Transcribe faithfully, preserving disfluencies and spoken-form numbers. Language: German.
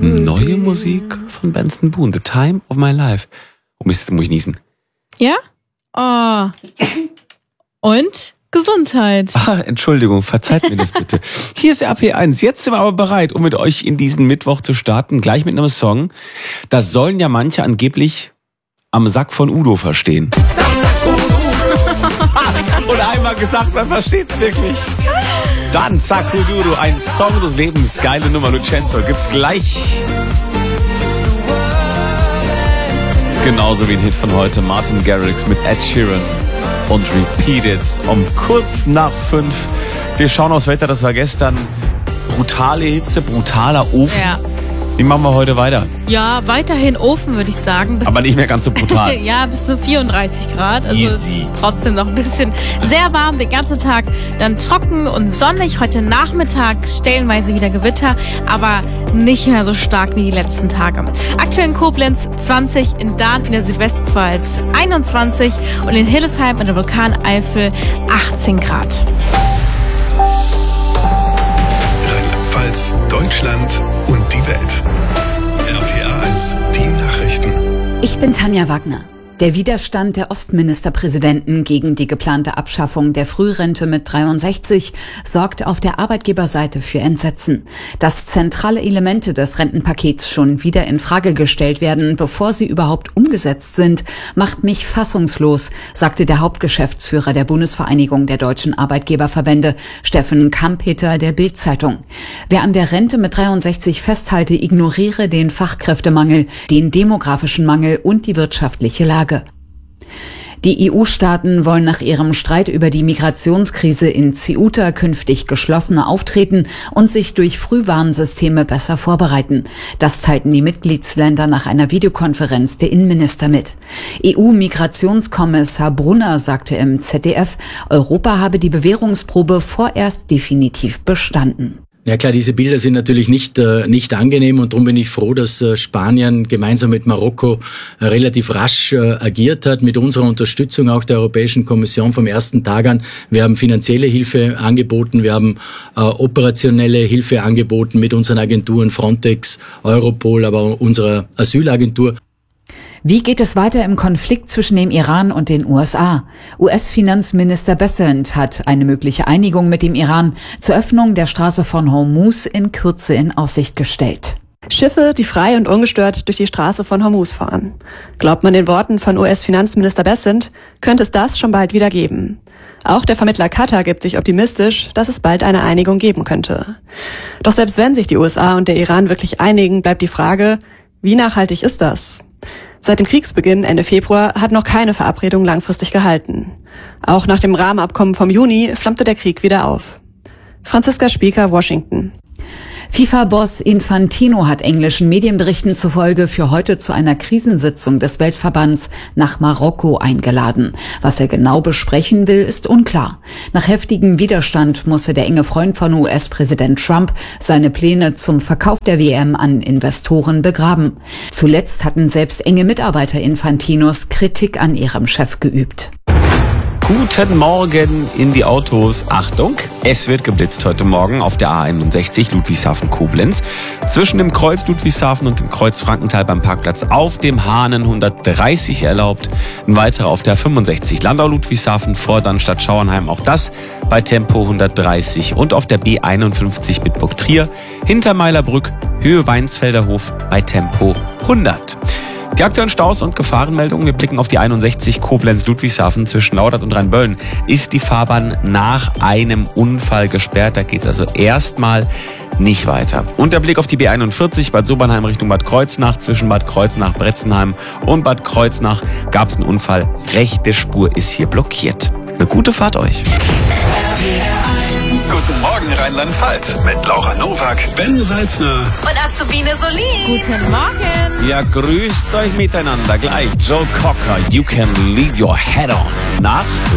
Neue Musik von Benson Boone, The Time of My Life. Oh Mist, jetzt muss ich niesen. Ja? Oh. Und Gesundheit. Ah, Entschuldigung, verzeiht mir das bitte. Hier ist R P eins. Jetzt sind wir aber bereit, um mit euch in diesen Mittwoch zu starten. Gleich mit einem Song. Das sollen ja manche angeblich am Sack von Udo verstehen. Und einmal gesagt, man versteht's wirklich. Dann Sakududu, ein Song des Lebens. Geile Nummer, Lucenzo, gibt's gleich. Genauso wie ein Hit von heute, Martin Garrix mit Ed Sheeran und Repeat It um kurz nach fünf. Wir schauen aufs Wetter, das war gestern. Brutale Hitze, brutaler Ofen. Ja. Wie machen wir heute weiter? Ja, weiterhin Ofen, würde ich sagen. Bis Aber nicht mehr ganz so brutal. Ja, bis zu vierunddreißig Grad. Also Easy. Trotzdem noch ein bisschen sehr warm den ganzen Tag. Dann trocken und sonnig. Heute Nachmittag stellenweise wieder Gewitter, aber nicht mehr so stark wie die letzten Tage. Aktuell in Koblenz zwanzig, in Dahn in der Südwestpfalz einundzwanzig und in Hillesheim in der Vulkaneifel achtzehn Grad. Rheinland-Pfalz, Deutschland und die Welt. R P A eins, die Nachrichten. Ich bin Tanja Wagner. Der Widerstand der Ostministerpräsidenten gegen die geplante Abschaffung der Frührente mit dreiundsechzig sorgt auf der Arbeitgeberseite für Entsetzen. Dass zentrale Elemente des Rentenpakets schon wieder in Frage gestellt werden, bevor sie überhaupt umgesetzt sind, macht mich fassungslos, sagte der Hauptgeschäftsführer der Bundesvereinigung der deutschen Arbeitgeberverbände, Steffen Kampeter, der Bild-Zeitung. Wer an der Rente mit dreiundsechzig festhalte, ignoriere den Fachkräftemangel, den demografischen Mangel und die wirtschaftliche Lage. Die E U-Staaten wollen nach ihrem Streit über die Migrationskrise in Ceuta künftig geschlossener auftreten und sich durch Frühwarnsysteme besser vorbereiten. Das teilten die Mitgliedsländer nach einer Videokonferenz der Innenminister mit. E U-Migrationskommissar Brunner sagte im Z D F, Europa habe die Bewährungsprobe vorerst definitiv bestanden. Ja klar, diese Bilder sind natürlich nicht äh, nicht angenehm und darum bin ich froh, dass äh, Spanien gemeinsam mit Marokko äh, relativ rasch äh, agiert hat, mit unserer Unterstützung auch der Europäischen Kommission vom ersten Tag an. Wir haben finanzielle Hilfe angeboten, wir haben äh, operationelle Hilfe angeboten mit unseren Agenturen Frontex, Europol, aber auch unserer Asylagentur. Wie geht es weiter im Konflikt zwischen dem Iran und den U S A? U S-Finanzminister Bessent hat eine mögliche Einigung mit dem Iran zur Öffnung der Straße von Hormuz in Kürze in Aussicht gestellt. Schiffe, die frei und ungestört durch die Straße von Hormuz fahren. Glaubt man den Worten von U S-Finanzminister Bessent, könnte es das schon bald wieder geben. Auch der Vermittler Katar gibt sich optimistisch, dass es bald eine Einigung geben könnte. Doch selbst wenn sich die U S A und der Iran wirklich einigen, bleibt die Frage, wie nachhaltig ist das? Seit dem Kriegsbeginn Ende Februar hat noch keine Verabredung langfristig gehalten. Auch nach dem Rahmenabkommen vom Juni flammte der Krieg wieder auf. Franziska Spieker, Washington. FIFA-Boss Infantino hat englischen Medienberichten zufolge für heute zu einer Krisensitzung des Weltverbands nach Marokko eingeladen. Was er genau besprechen will, ist unklar. Nach heftigem Widerstand musste der enge Freund von U S-Präsident Trump seine Pläne zum Verkauf der W M an Investoren begraben. Zuletzt hatten selbst enge Mitarbeiter Infantinos Kritik an ihrem Chef geübt. Guten Morgen in die Autos. Achtung, es wird geblitzt heute Morgen auf der A einundsechzig Ludwigshafen-Koblenz. Zwischen dem Kreuz Ludwigshafen und dem Kreuz Frankenthal beim Parkplatz auf dem Hahnen hundertdreißig erlaubt. Ein weiterer auf der fünfundsechzig Landau-Ludwigshafen vor Darmstadt Schauernheim. Auch das bei Tempo hundertdreißig. Und auf der B einundfünfzig Bitburg-Trier hinter Meilerbrück Höhe Weinsfelder Hof bei Tempo hundert. Die aktuellen Staus und Gefahrenmeldungen. Wir blicken auf die einundsechzig Koblenz-Ludwigshafen zwischen Laudert und Rheinböllen. Ist die Fahrbahn nach einem Unfall gesperrt? Da geht es also erstmal nicht weiter. Und der Blick auf die B einundvierzig Bad Sobernheim Richtung Bad Kreuznach. Zwischen Bad Kreuznach, Bretzenheim und Bad Kreuznach gab es einen Unfall. Rechte Spur ist hier blockiert. Eine gute Fahrt euch. Guten Morgen Rheinland-Pfalz mit Laura Nowak, Ben Salzner Und Azubine Solin. Guten Morgen. Ja, grüßt euch miteinander. Gleich Joe Cocker, You Can Leave Your Head On. Nach